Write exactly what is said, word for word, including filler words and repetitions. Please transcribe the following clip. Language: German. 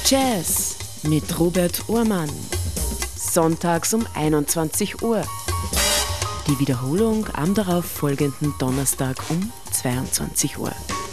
Jazz mit Robert Uhrmann. Sonntags um einundzwanzig Uhr. Die Wiederholung am darauf folgenden Donnerstag um zweiundzwanzig Uhr.